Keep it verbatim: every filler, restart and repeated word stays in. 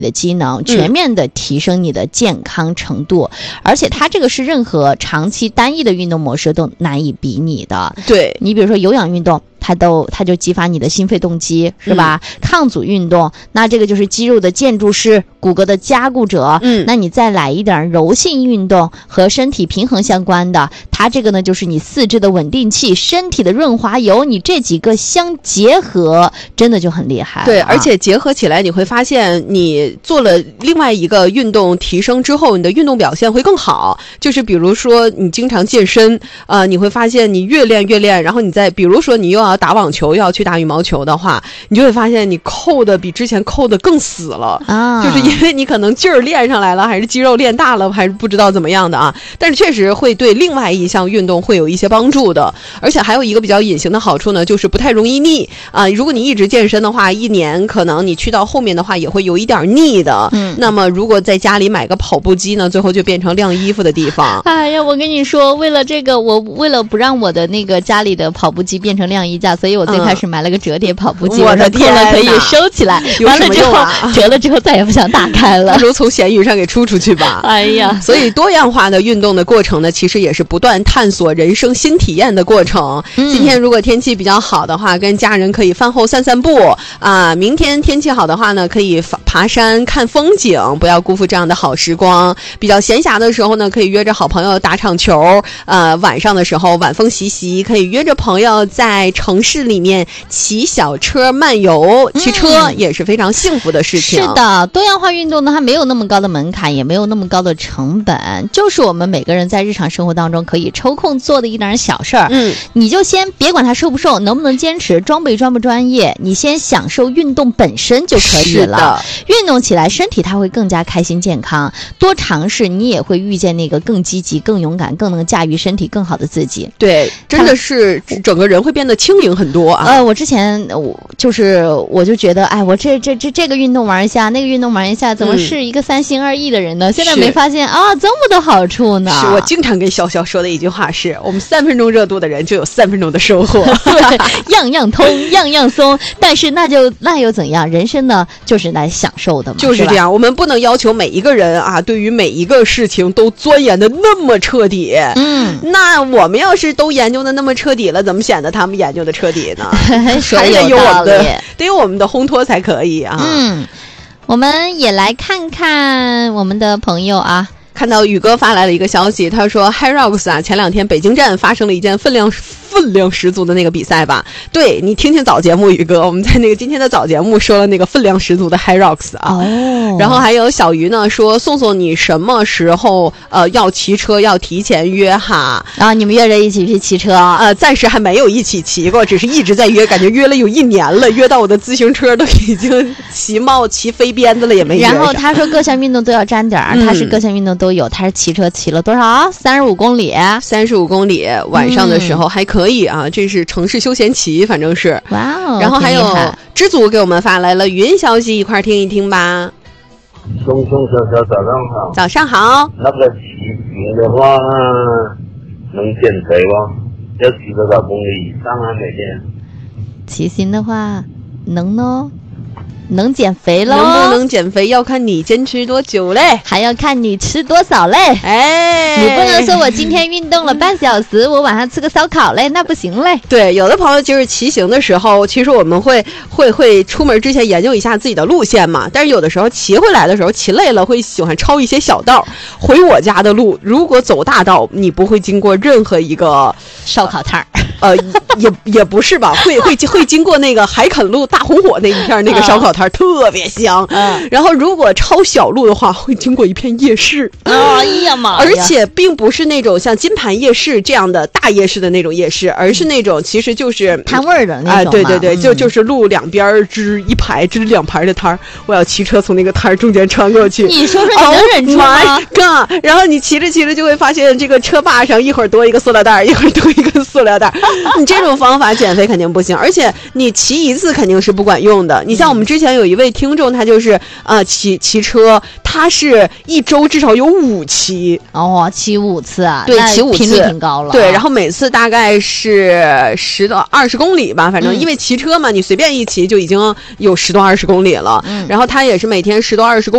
你的机能，全面的提升你的健康程度，嗯、而且它这个是任何长期单一的运动模式都难以比拟的。 对， 你比如说有氧运动。它都它就激发你的心肺动机，是吧？嗯、抗阻运动，那这个就是肌肉的建筑师、骨骼的加固者。嗯，那你再来一点柔性运动和身体平衡相关的，它这个呢就是你四肢的稳定器、身体的润滑油，你这几个相结合，真的就很厉害。 对，而且结合起来，你会发现你做了另外一个运动提升之后，你的运动表现会更好。就是比如说你经常健身，呃，你会发现你越练越练，然后你再比如说你又要打网球，要去打羽毛球的话，你就会发现你扣的比之前扣的更死了啊！就是因为你可能劲儿练上来了，还是肌肉练大了，还是不知道怎么样的啊。但是确实会对另外一项运动会有一些帮助的，而且还有一个比较隐形的好处呢，就是不太容易腻啊。如果你一直健身的话，一年可能你去到后面的话也会有一点腻的。嗯，那么如果在家里买个跑步机呢，最后就变成晾衣服的地方。 哎呀，我跟你说，为了这个，我为了不让我的那个家里的跑步机变成晾衣架，所以我最开始买了个折叠跑步机， 嗯、我的天了可以收起来，完了之后、啊、折了之后再也不想打开了， 不如从闲鱼上给出出去吧。 哎呀， 所以多样化的运动的过程呢，其实也是不断探索人生新体验的过程。嗯、今天如果天气比较好的话，跟家人可以饭后散散步啊；明天天气好的话呢，可以爬山看风景，不要辜负这样的好时光。比较闲暇的时候呢，可以约着好朋友打场球，呃，晚上的时候晚风习习，可以约着朋友在城市里面骑小车漫游，骑车也是非常幸福的事情。 嗯、是的，多样化运动呢，它没有那么高的门槛，也没有那么高的成本，就是我们每个人在日常生活当中可以抽空做的一点小事儿。嗯，你就先别管它瘦不瘦，能不能坚持，装备专不专业，你先享受运动本身就可以了。运动起来，身体它会更加开心健康。多尝试，你也会遇见那个更积极、更勇敢、更能驾驭身体更好的自己。 对，真的是整个人会变得轻盈很多啊。 呃，我之前我就是我就觉得，哎，我这这这这个运动玩一下，那个运动玩一下，怎么是一个三心二意的人呢？嗯、现在没发现啊，这么多好处呢。 是我经常跟潇潇说的一句话是：我们三分钟热度的人就有三分钟的收获。 对，样样通，样样松。但是那就那又怎样？人生呢，就是来享受的嘛。 就是这样，我们不能要求每一个人啊，对于每一个事情都钻研的那么彻底。嗯，那我们要是都研究的那么彻底了，怎么显得他们研究的彻底呢？还得有我们的，得有我们的烘托才可以啊。 嗯，我们也来看看我们的朋友啊。 看到宇哥发来了一个消息，他说 High Rocks 啊，前两天北京站发生了一件分量分量十足的那个比赛吧。对，你听听早节目，宇哥，我们在那个今天的早节目说了那个分量十足的 High Rocks 啊。哦。然后还有小鱼呢说，宋宋你什么时候呃要骑车要提前约哈？ 啊，你们约着一起去骑车？ 呃，暂时还没有一起骑过，只是一直在约，感觉约了有一年了，约到我的自行车都已经骑冒骑飞鞭子了，也没约上。 然后他说各项运动都要沾点儿，嗯、他是各项运动都有，他是骑车骑了多少？三十五公里。 三十五公里，晚上的时候还可以啊，嗯、这是城市休闲骑，反正是。 哇哦！ 然后还有知足给我们发来了语音消息，一块听一听吧。 松松小小早上好。 早上好。 那个骑行的话，能减肥吗？要骑多少公里以上啊？每天。 骑行的话，能呢。能减肥喽？ 能不能减肥要看你坚持多久嘞， 还要看你吃多少嘞。 哎， 你不能说我今天运动了半小时，我晚上吃个烧烤嘞，那不行嘞。 对，有的朋友就是骑行的时候，其实我们会会会出门之前研究一下自己的路线嘛，但是有的时候骑回来的时候骑累了，会喜欢抄一些小道。回我家的路，如果走大道，你不会经过任何一个烧烤摊儿。 呃，也也不是吧，会会会经过那个海垦路大红火那一片那个烧烤摊，特别香。嗯，然后如果抄小路的话，会经过一片夜市。 哎呀妈呀！ 而且并不是那种像金盘夜市这样的大夜市的那种夜市，而是那种其实就是摊位的那种。 哎、呃，对对对， 嗯、 就就是路两边支一排支两排的摊儿，我要骑车从那个摊儿中间穿过去。 你说说你能忍住吗？ Oh my God！ 然后你骑着骑着就会发现，这个车把上一会儿多一个塑料袋，一会儿多一个塑料袋。你这种方法减肥肯定不行，而且你骑一次肯定是不管用的。你像我们之前有一位听众，他就是呃骑骑车，他是一周至少有五骑哦，骑五次啊， 对，骑五次， 频率挺高了。 对，然后每次大概是十到二十公里吧，反正因为骑车嘛，你随便一骑就已经有十多二十公里了。嗯，然后他也是每天十多二十公里。